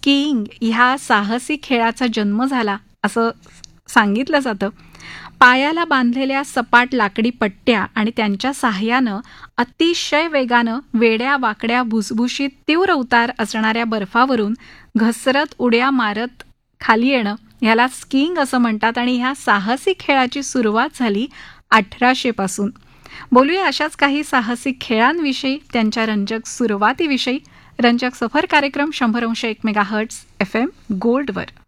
Skiing ह्या साहसी खेळाचा जन्म झाला असं सांगितलं जातं. पायाला बांधलेल्या सपाट लाकडी पट्ट्या आणि त्यांच्या साहाय्यानं अतिशय वेगानं वेड्या वाकड्या भुसभुशीत तीव्र उतार असणाऱ्या बर्फावरून घसरत उड्या मारत खाली येणं ह्याला स्कीइंग असं म्हणतात. आणि ह्या साहसी खेळाची सुरुवात झाली 1800 पासून. बोलूया अशाच काही साहसी खेळांविषयी, त्यांच्या रंजक सुरुवातीविषयी. रंजक सफर कार्यक्रम 100.1 मेगाहर्ट्झ FM गोल्डवर.